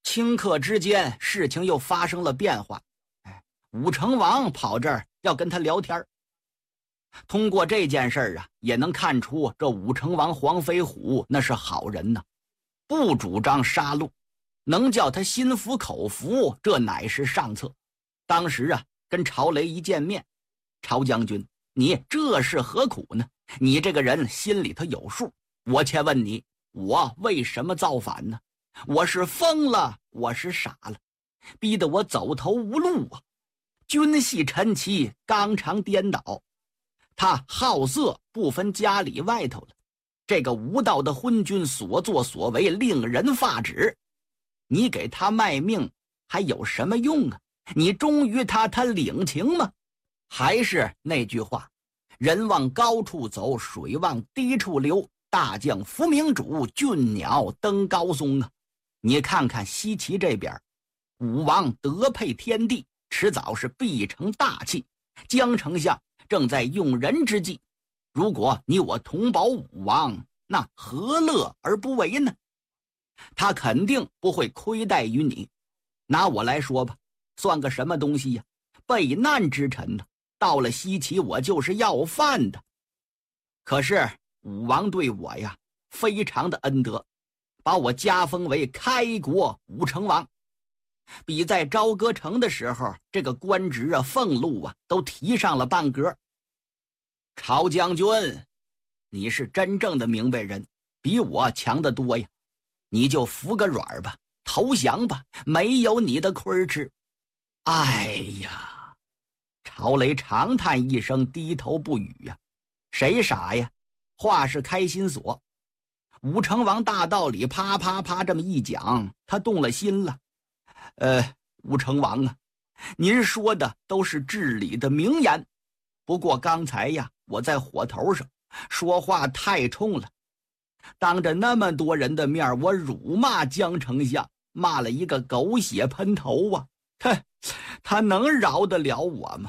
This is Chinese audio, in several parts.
顷刻之间，事情又发生了变化。武成王跑这儿要跟他聊天。通过这件事儿啊，也能看出这武成王黄飞虎那是好人呐，不主张杀戮，能叫他心服口服，这乃是上策。当时啊，跟曹雷一见面，曹将军，你这是何苦呢？你这个人心里头有数。我且问你，我为什么造反呢？我是疯了，我是傻了，逼得我走投无路啊！君系臣妻，纲常颠倒，他好色不分家里外头了。这个无道的昏君所作所为令人发指，你给他卖命还有什么用啊？你忠于他，他领情吗？还是那句话，人往高处走，水往低处流，大将扶明主，俊鸟登高松啊！你看看西岐这边，武王德配天地，迟早是必成大器。姜丞相正在用人之际，如果你我同保武王，那何乐而不为呢？他肯定不会亏待于你。拿我来说吧，算个什么东西呀？备难之臣呢，到了西岐我就是要饭的。可是武王对我呀非常的恩德，把我加封为开国武成王，比在朝歌城的时候这个官职啊俸禄啊都提上了半格。曹将军，你是真正的明白人，比我强得多呀，你就服个软吧，投降吧，没有你的亏吃。哎呀，曹雷长叹一声，低头不语呀。谁傻呀？话是开心锁。武成王大道理啪啪啪这么一讲，他动了心了。武成王啊，您说的都是至理的名言，不过刚才呀，我在火头上说话太冲了，当着那么多人的面，我辱骂姜丞相，骂了一个狗血喷头啊！他能饶得了我吗？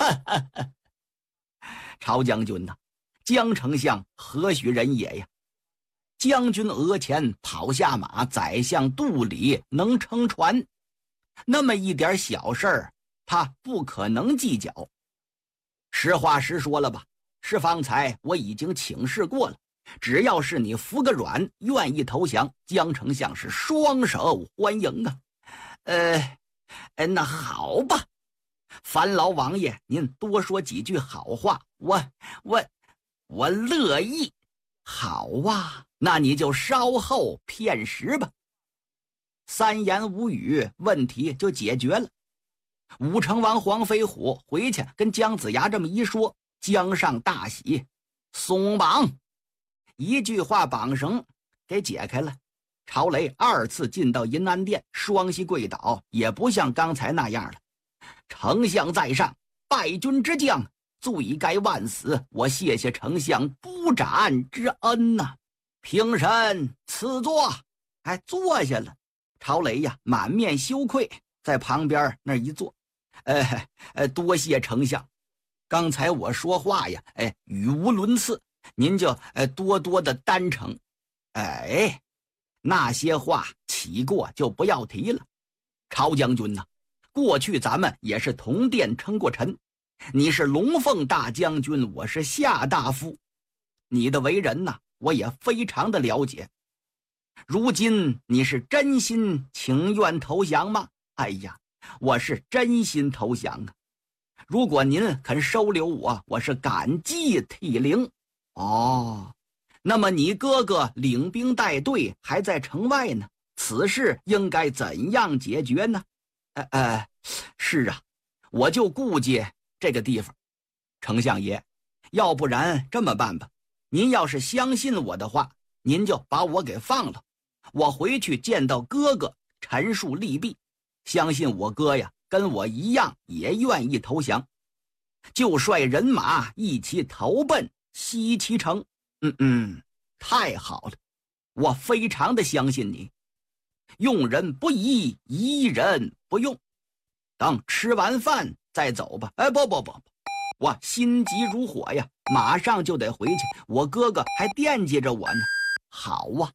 曹将军呐，姜丞相何许人也呀？将军额前跑下马，宰相肚里能撑船，那么一点小事儿，他不可能计较。实话实说了吧，是方才我已经请示过了，只要是你服个软，愿意投降，姜丞相是双手欢迎啊。那好吧，烦劳王爷您多说几句好话，我乐意。好啊，那你就稍后片时吧。三言五语，问题就解决了。武成王黄飞虎回去跟姜子牙这么一说，姜尚大喜，松绑，一句话绑绳给解开了。曹雷二次进到银安殿，双膝跪倒，也不像刚才那样了。丞相在上，败军之将，罪该万死，我谢谢丞相不斩之恩呐。平身赐座。坐下了。曹雷呀满面羞愧，在旁边那一坐。多谢丞相，刚才我说话呀语无伦次，您就多多的担承。那些话起过就不要提了。曹将军呐，过去咱们也是同殿称过臣，你是龙凤大将军，我是夏大夫，你的为人呐我也非常的了解。如今你是真心情愿投降吗？哎呀，我是真心投降啊。如果您肯收留我，我是感激涕零。那么你哥哥领兵带队还在城外呢，此事应该怎样解决呢？是啊，我就顾忌这个地方。丞相爷，要不然这么办吧，您要是相信我的话，您就把我给放了，我回去见到哥哥，陈述利弊，相信我哥呀跟我一样也愿意投降，就率人马一起投奔西岐城。太好了，我非常的相信你。用人不疑，疑人不用。等吃完饭再走吧。不，我心急如火呀，马上就得回去，我哥哥还惦记着我呢。好啊，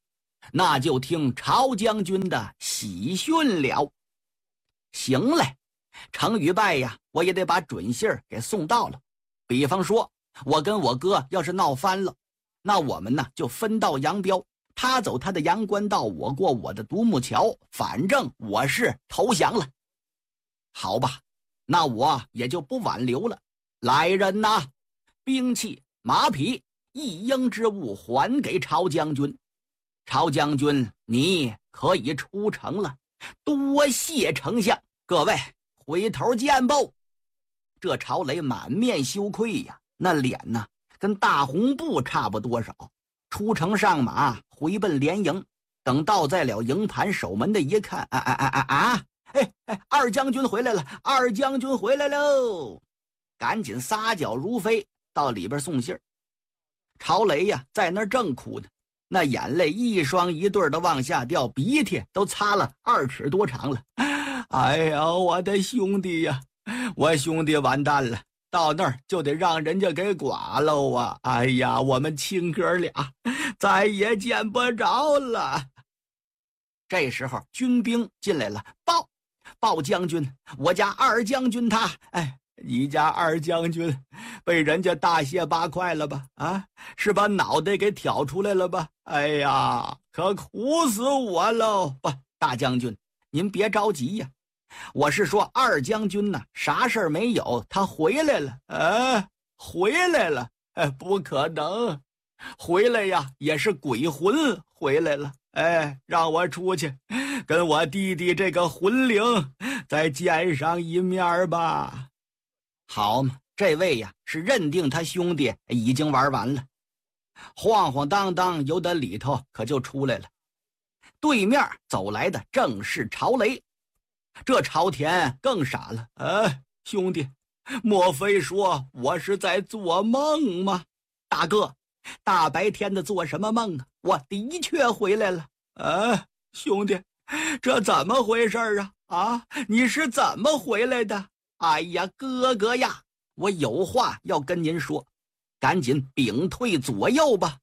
那就听曹将军的喜讯了。行嘞，成与败呀，我也得把准信儿给送到了。比方说，我跟我哥要是闹翻了，那我们呢就分道扬镳，他走他的阳关道，我过我的独木桥，反正我是投降了。好吧，那我也就不挽留了。来人呐，兵器、马匹、一应之物还给曹将军。曹将军，你可以出城了，多谢丞相。各位，回头见吧。这曹雷满面羞愧呀，那脸呢跟大红布差不多少。出城上马，回奔连营。等到在了营盘守门的一看，二将军回来了，二将军回来喽！赶紧撒脚如飞到里边送信儿。曹雷呀，在那儿正哭呢，那眼泪一双一对的往下掉，鼻涕都擦了2尺多长了。哎呀，我的兄弟呀，我兄弟完蛋了，到那儿就得让人家给剐喽啊！哎呀，我们亲哥俩再也见不着了。这时候军兵进来了，报将军，我家二将军他，你家二将军被人家大卸8块了吧？是把脑袋给挑出来了吧？哎呀，可苦死我喽！不，大将军您别着急呀，我是说二将军呢，啥事儿没有，他回来了。回来了？不可能，回来呀也是鬼魂回来了。让我出去跟我弟弟这个魂灵再见上一面吧。好嘛，这位呀是认定他兄弟已经玩完了，晃晃荡荡由得里头可就出来了。对面走来的正是曹雷。这朝田更傻了，兄弟，莫非说我是在做梦吗？大哥，大白天的做什么梦啊？我的确回来了。兄弟，这怎么回事啊？你是怎么回来的？哎呀，哥哥呀，我有话要跟您说，赶紧屏退左右吧。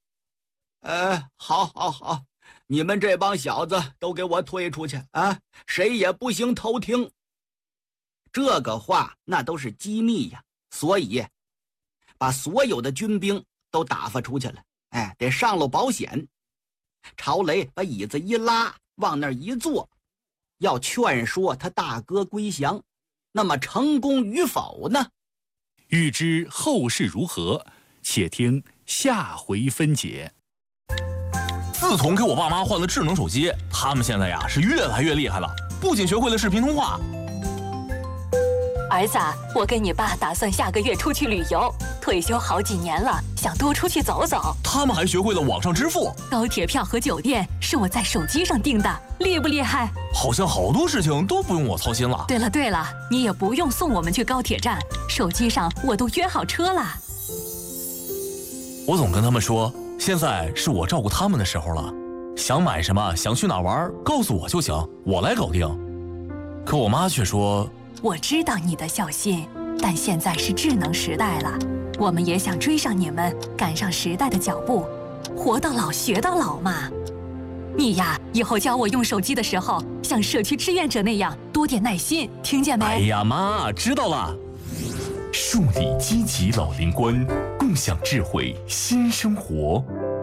好，你们这帮小子都给我退出去啊！谁也不行偷听。这个话那都是机密呀，所以把所有的军兵都打发出去了。得上了保险。曹雷把椅子一拉，往那儿一坐，要劝说他大哥归降。那么成功与否呢？ 欲知后事如何，且听下回分解。 自从给我爸妈换了智能手机，他们现在呀是越来越厉害了，不仅学会了视频通话。 儿子，我跟你爸打算下个月出去旅游，退休好几年了，想多出去走走。 他们还学会了网上支付， 高铁票和酒店是我在手机上订的，厉不厉害？ 好像好多事情都不用我操心了。 对了，你也不用送我们去高铁站，手机上我都约好车了。 我总跟他们说，现在是我照顾他们的时候了，想买什么，想去哪玩，告诉我就行，我来搞定。可我妈却说， 我知道你的孝心，但现在是智能时代了，我们也想追上你们，赶上时代的脚步，活到老学到老嘛。你呀，以后教我用手机的时候，像社区志愿者那样多点耐心，听见没？ 哎呀妈，知道了。树立积极老龄观，共享智慧新生活。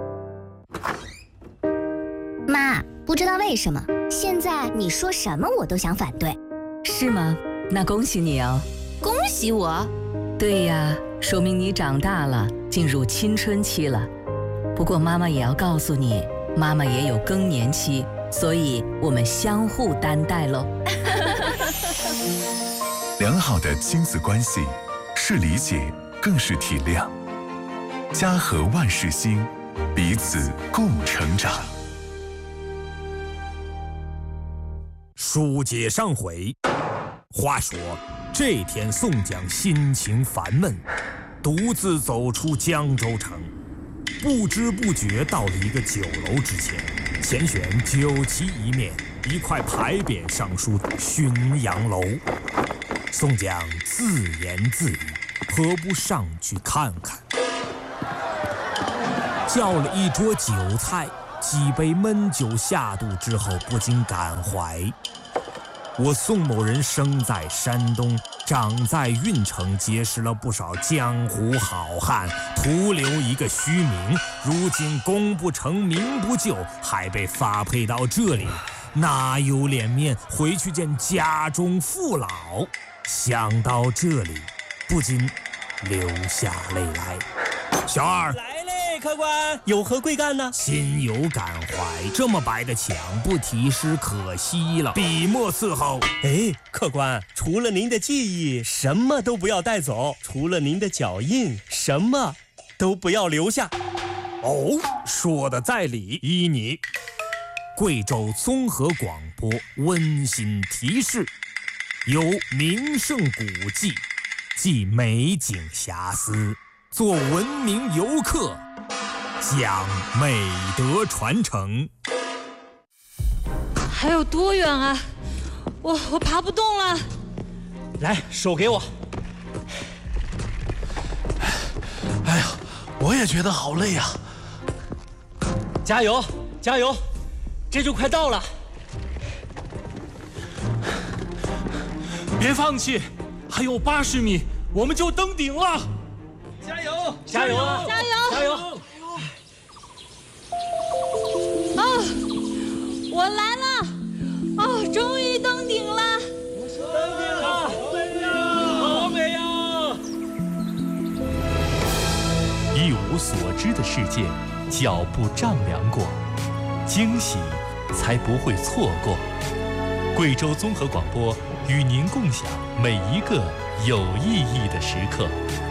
妈，不知道为什么，现在你说什么我都想反对。 是吗？那恭喜你哦。 恭喜我？ 对呀，说明你长大了，进入青春期了。不过妈妈也要告诉你，妈妈也有更年期，所以我们相互担待咯。 良好的亲子关系是理解，更是体谅。家和万事兴，彼此共成长。 书接上回，话说这天宋江心情烦闷，独自走出江州城，不知不觉到了一个酒楼之前，前选酒旗一面，一块牌匾上书“浔阳楼”。宋江自言自语，何不上去看看？叫了一桌酒菜， 几杯闷酒下肚之后，不禁感怀：我宋某人生在山东，长在运城，结识了不少江湖好汉，徒留一个虚名。如今功不成名不就，还被发配到这里，哪有脸面回去见家中父老？想到这里，不禁流下泪来。小二， 来嘞，客官，有何贵干呢？ 心有感怀，这么白的墙不题诗可惜了，笔墨伺候。 哎，客官，除了您的记忆，什么都不要带走；除了您的脚印，什么都不要留下。 哦，说的在理，依你。贵州综合广播温馨提示：有名胜古迹，即美景遐思，做文明游客，讲美德传承。 还有多远啊？我爬不动了。 来，手给我。 哎呀，我也觉得好累呀。 加油，加油！这就快到了。 别放弃，还有80米，我们就登顶了。 加油！加油！ 加油！ 加油！ 啊，我来了！哦，终于登顶了！ 登顶了！好美呀！ 一无所知的世界，脚步丈量过，惊喜才不会错过。贵州综合广播与您共享每一个有意义的时刻。